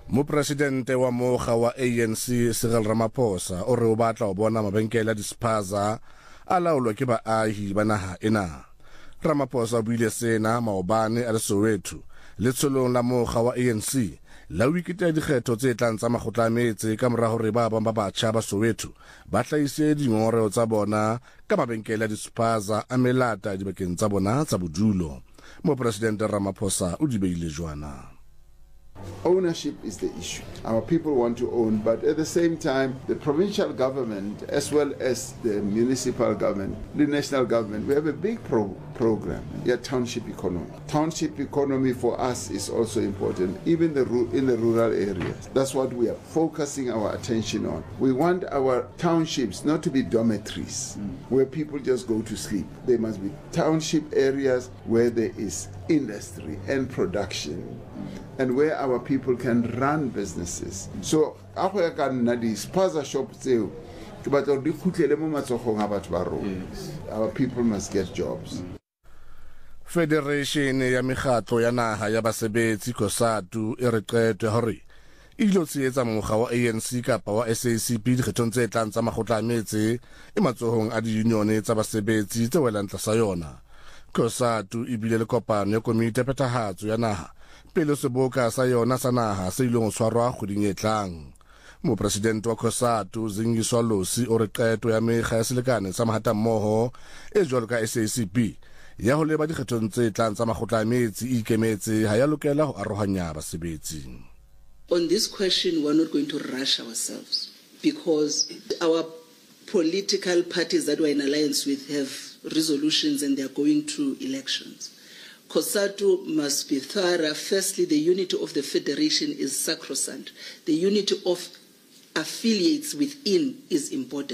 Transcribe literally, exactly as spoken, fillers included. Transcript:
Mopresidente wa mokga wa A N C Cyril Ramaphosa o re o batla ho bona mabenkele a dispaza a laolwa ke baahi ba naha ena. Ramaphosa o buile sena maobane a Soweto le tsholong la mokga wa A N C la wikete dikgetho tse tlang tsa makgotla a metse ka mora hore ba bang ba batjha ba Soweto ba hlaise dingongoreo tsa bona ka mabenkele a dispaza a melata dibakeng tsa bona tsa bodulo. Mopresidente Ramaphosa o di beile jwana. Ownership is the issue. Our people want to own, but at the same time, the provincial government, as well as the municipal government, the national government, we have a big pro program, yeah, township economy. Township economy for us is also important, even the in the rural areas. That's what we are focusing our attention on. We want our townships not to be dormitories, mm. where people just go to sleep. They must be township areas where there is industry and production, and where our people can run businesses. So, our people must get jobs. Federation ya Mekgatlo ya Naha ya Basebetsi COSATU e re qetwe hore e ilo tsietsa mokga wa A N C kapa wa S A C P dikgethong tse tlang tsa makgotla a metse e matsohong a diunione tsa basebetsi tse welang tlasa yona. COSATU e bile le kopano ya komite phethahatso ya naha pele seboka sa yona sa naha se ileng ho tshwarwa kgweding e tlang. Mopresidente wa COSATU Zingiswa Losi o re qeto ya mekga ya selekane sa mahatammoho e jwalo ka S A C P ya ho leba dikgethong tse tlang tsa makgotla a metse e ikemetse ha ya lokela ho arohanya basebetsi. On this question, we're not going to rush ourselves because our political parties that we're in alliance with have resolutions and they're going to elections. COSATU must be thorough. Firstly, the unity of the federation is sacrosanct. The unity of affiliates within is important.